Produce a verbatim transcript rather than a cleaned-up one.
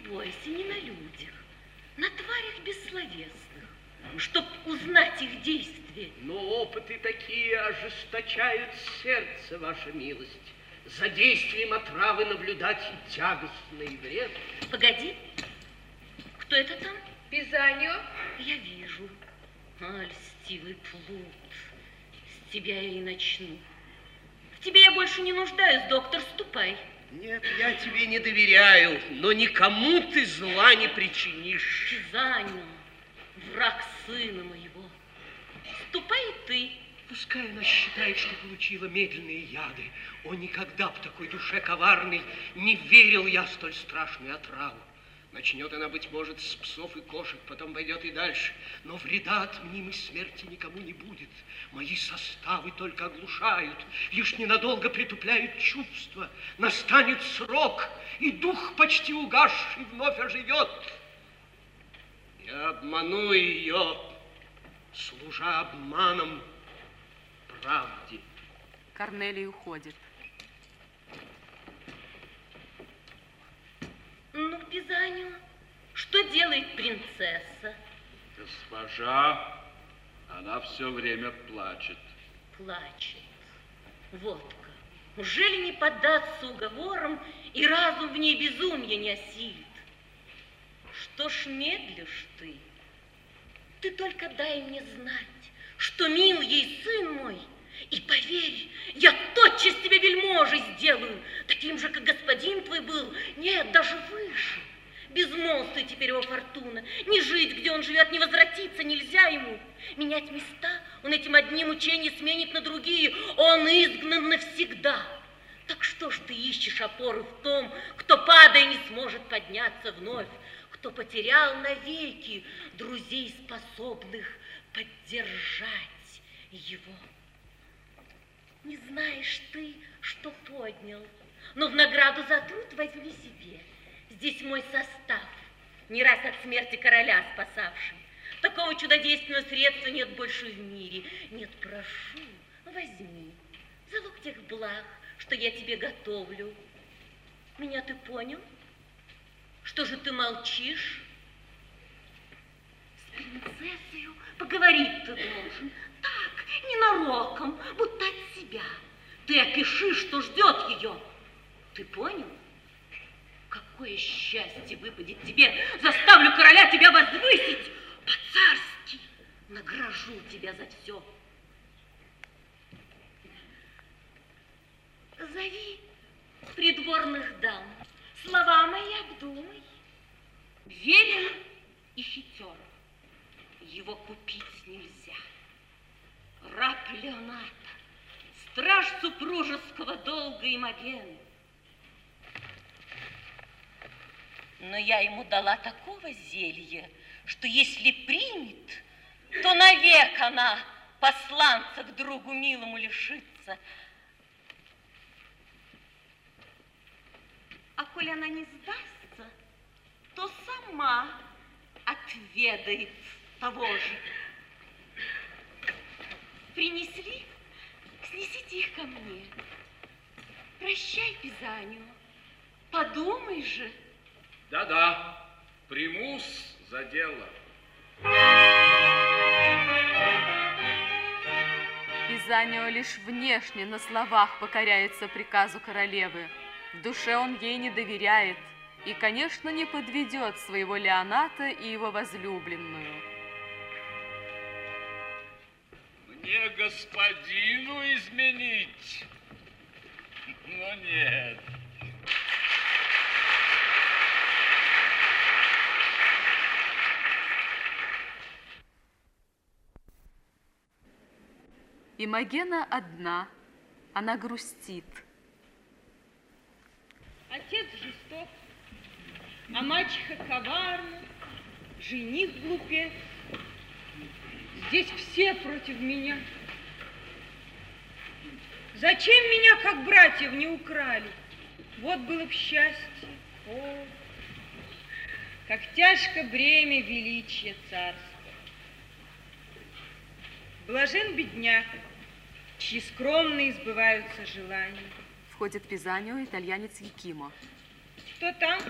бойся, не на людях, на тварях бессловесных, чтоб узнать их действия. Но опыты такие ожесточают сердце, ваша милость. За действием отравы наблюдать и тягостно, и вредно. Погоди, кто это там? Пизаньо. Я вижу. А, льстивый плут, с тебя я и начну. В тебе я больше не нуждаюсь, доктор, ступай. Нет, я тебе не доверяю, но никому ты зла не причинишь. Пизаньо, враг сына моего, ступай и ты. Пускай она считает, что получила медленные яды. О, никогда б такой душе коварной не верил я столь страшную отраву. Начнет она, быть может, с псов и кошек, потом пойдет и дальше. Но вреда от мнимой смерти никому не будет. Мои составы только оглушают, лишь ненадолго притупляют чувства. Настанет срок, и дух, почти угасший, вновь оживет. Я обману ее, служа обманом правде. Корнелий уходит. Ну, Пизаньо, что делает принцесса? Госпожа, она все время плачет. Плачет. Вот как. Ужели не поддаться уговорам, и разум в ней безумия не осилит? Что ж медлишь ты? Ты только дай мне знать, что мил ей сын мой, и поверь, я тотчас тебя вельможей сделаю, таким же, как господин твой был, нет, даже выше. Безмолвствуй теперь его фортуна, не жить, где он живет, не возвратиться нельзя ему. Менять места он этим одним учения сменит на другие, он изгнан навсегда. Так что ж ты ищешь опоры в том, кто, падая, не сможет подняться вновь, кто потерял навеки друзей, способных поддержать его? Не знаешь ты, что поднял, но в награду за труд возьми себе. Здесь мой состав, не раз от смерти короля спасавший. Такого чудодейственного средства нет больше в мире. Нет, прошу, возьми, залог тех благ, что я тебе готовлю. Меня ты понял? Что же ты молчишь? С принцессою поговорить ты должен. Так, ненароком, будто от себя. Ты опиши, что ждет ее. Ты понял? Какое счастье выпадет тебе. Заставлю короля тебя возвысить. По-царски награжу тебя за все. Зови придворных дам. Слова мои обдумай. Верен и хитер. Его купить нельзя. Раб Леоната, страж супружеского долга Имоген. Но я ему дала такого зелья, что если примет, то навек она посланца к другу милому лишится. А коль она не сдастся, то сама отведает того же. Принесли? Снесите их ко мне. Прощай, Пизаньо. Подумай же. Да-да, примусь за дело. Пизаньо лишь внешне на словах покоряется приказу королевы. В душе он ей не доверяет и, конечно, не подведет своего Леоната и его возлюбленную. Мне господину изменить? Но нет. Имогена одна, она грустит. Отец жесток, а мачеха коварна, жених глупец. Здесь все против меня. Зачем меня, как братьев, не украли? Вот было б счастье. О, как тяжко бремя величия царства. Блажен бедняк, чьи скромные сбываются желания. Входит Пизаньо, итальянец Якимо. Кто там?